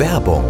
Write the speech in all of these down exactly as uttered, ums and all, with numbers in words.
Werbung.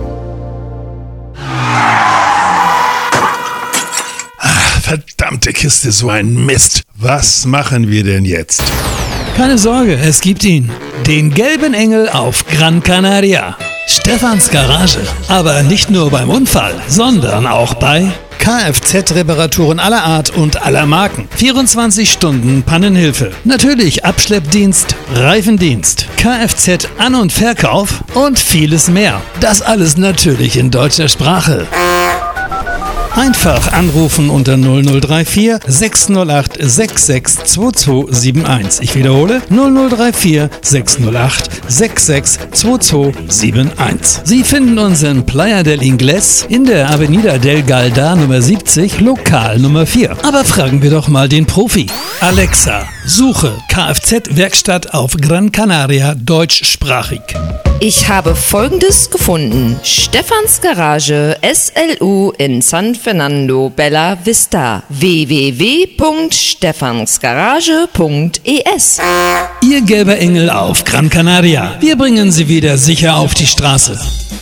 Verdammte Kiste, so ein Mist. Was machen wir denn jetzt? Keine Sorge, es gibt ihn. Den gelben Engel auf Gran Canaria. Stefans Garage. Aber nicht nur beim Unfall, sondern auch bei Kfz-Reparaturen aller Art und aller Marken. vierundzwanzig Stunden Pannenhilfe. Natürlich Abschleppdienst, Reifendienst, Kfz-An- und Verkauf und vieles mehr. Das alles natürlich in deutscher Sprache. Einfach anrufen unter null null drei vier sechs null acht sechs sechs zwei zwei sieben eins. Ich wiederhole null null drei vier sechs null acht sechs sechs zwei zwei sieben eins. Sie finden uns in Playa del Ingles in der Avenida del Galda Nummer siebzig, Lokal Nummer vier. Aber fragen wir doch mal den Profi. Alexa, suche Kfz-Werkstatt auf Gran Canaria deutschsprachig. Ich habe Folgendes gefunden. Stefans Garage S L U in San Fernando Bella Vista. w w w punkt stefansgarage punkt e s. Ihr gelber Engel auf Gran Canaria. Wir bringen Sie wieder sicher auf die Straße.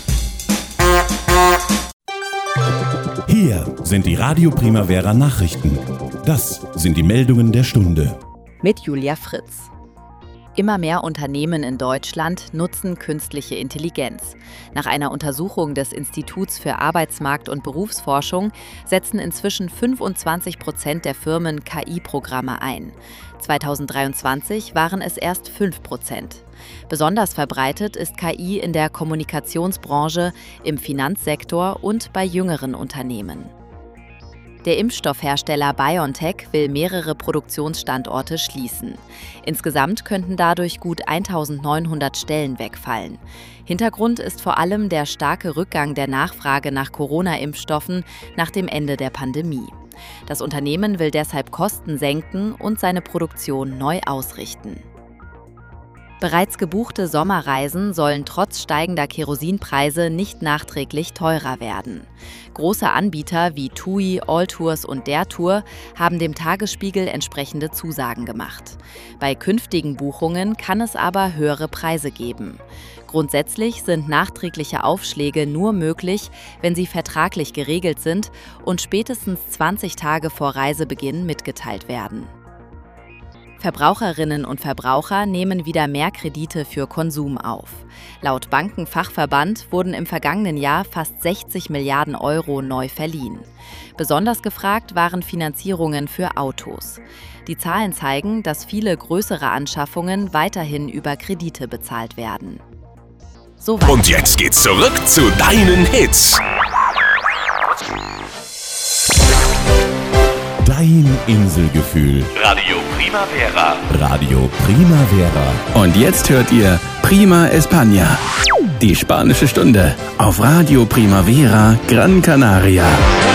Hier sind die Radio Primavera Nachrichten. Das sind die Meldungen der Stunde. Mit Julia Fritz. Immer mehr Unternehmen in Deutschland nutzen künstliche Intelligenz. Nach einer Untersuchung des Instituts für Arbeitsmarkt- und Berufsforschung setzen inzwischen fünfundzwanzig Prozent der Firmen K I-Programme ein. zweitausenddreiundzwanzig waren es erst fünf Prozent. Besonders verbreitet ist K I in der Kommunikationsbranche, im Finanzsektor und bei jüngeren Unternehmen. Der Impfstoffhersteller BioNTech will mehrere Produktionsstandorte schließen. Insgesamt könnten dadurch gut eintausendneunhundert Stellen wegfallen. Hintergrund ist vor allem der starke Rückgang der Nachfrage nach Corona-Impfstoffen nach dem Ende der Pandemie. Das Unternehmen will deshalb Kosten senken und seine Produktion neu ausrichten. Bereits gebuchte Sommerreisen sollen trotz steigender Kerosinpreise nicht nachträglich teurer werden. Große Anbieter wie TUI, Alltours und Der Tour haben dem Tagesspiegel entsprechende Zusagen gemacht. Bei künftigen Buchungen kann es aber höhere Preise geben. Grundsätzlich sind nachträgliche Aufschläge nur möglich, wenn sie vertraglich geregelt sind und spätestens zwanzig Tage vor Reisebeginn mitgeteilt werden. Verbraucherinnen und Verbraucher nehmen wieder mehr Kredite für Konsum auf. Laut Bankenfachverband wurden im vergangenen Jahr fast sechzig Milliarden Euro neu verliehen. Besonders gefragt waren Finanzierungen für Autos. Die Zahlen zeigen, dass viele größere Anschaffungen weiterhin über Kredite bezahlt werden. Soweit. Und jetzt geht's zurück zu deinen Hits. Dein Inselgefühl. Radio Primavera. Radio Primavera. Und jetzt hört ihr Prima España. Die spanische Stunde auf Radio Primavera Gran Canaria.